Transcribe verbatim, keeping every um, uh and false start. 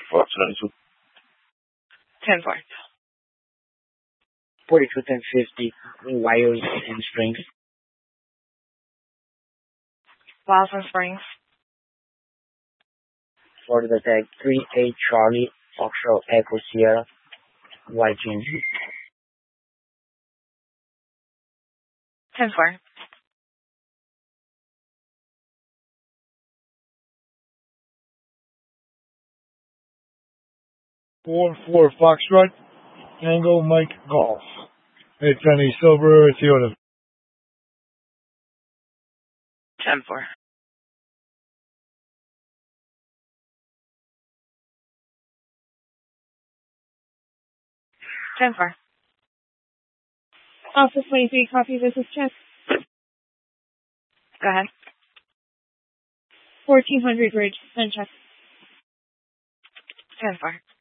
Fox ninety-two. ten four. forty-two ten fifty, wires and strings. Wires and springs. For the tag three eight Charlie, Foxtrot Echo Sierra, Y G N G. ten four. four four Foxtrot, Tango Mike Golf. It's on a silver Toyota. ten four. ten four. Alpha twenty-three, copy, this is Chen. Go ahead. fourteen hundred Ridge, send check. ten four.